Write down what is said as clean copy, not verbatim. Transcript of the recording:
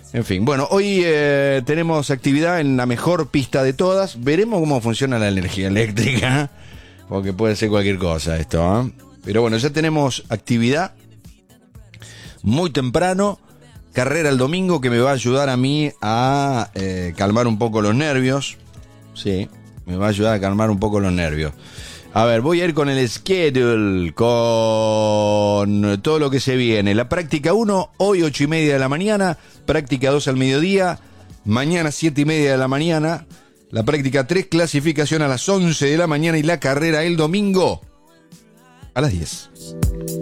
En fin, bueno, hoy tenemos actividad en la mejor pista de todas. Veremos cómo funciona la energía eléctrica, porque puede ser cualquier cosa esto, ¿eh? Pero bueno, ya tenemos actividad muy temprano. Carrera el domingo que me va a ayudar a mí a calmar un poco los nervios. Sí, me va a ayudar a calmar un poco los nervios. A ver, voy a ir con el schedule, con todo lo que se viene. La práctica 1, hoy 8:30 de la mañana. Práctica 2 al mediodía. Mañana 7:30 de la mañana. La práctica 3, clasificación a las 11 de la mañana. Y la carrera el domingo a las 10.